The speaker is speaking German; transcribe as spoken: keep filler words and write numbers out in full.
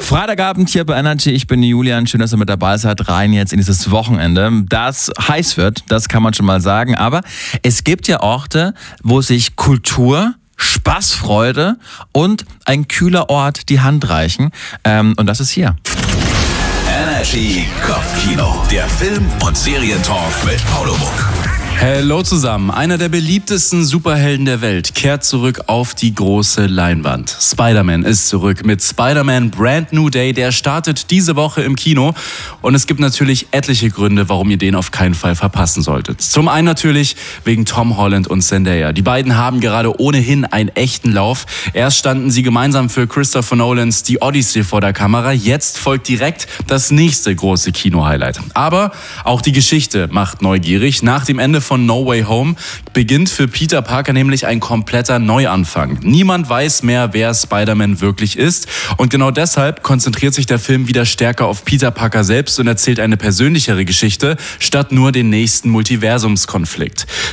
Freitagabend hier bei Energy, ich bin Julian, schön, dass ihr mit dabei seid, rein jetzt in dieses Wochenende, das heiß wird, das kann man schon mal sagen, aber es gibt ja Orte, wo sich Kultur, Spaß, Freude und ein kühler Ort die Hand reichen, ähm, und das ist hier. Energy Kopfkino, der Film- und Serientalk mit Paulo Muck. Hallo zusammen, einer der beliebtesten Superhelden der Welt kehrt zurück auf die große Leinwand. Spider-Man ist zurück mit Spider-Man Brand New Day, der startet diese Woche im Kino und es gibt natürlich etliche Gründe, warum ihr den auf keinen Fall verpassen solltet. Zum einen natürlich wegen Tom Holland und Zendaya. Die beiden haben gerade ohnehin einen echten Lauf. Erst standen sie gemeinsam für Christopher Nolans Die Odyssey vor der Kamera, jetzt folgt direkt das nächste große Kino-Highlight. Aber auch die Geschichte macht neugierig. Nach dem Ende von No Way Home beginnt für Peter Parker nämlich ein kompletter Neuanfang. Niemand weiß mehr, wer Spider-Man wirklich ist. Und genau deshalb konzentriert sich der Film wieder stärker auf Peter Parker selbst und erzählt eine persönlichere Geschichte, statt nur den nächsten Multiversumskonflikt.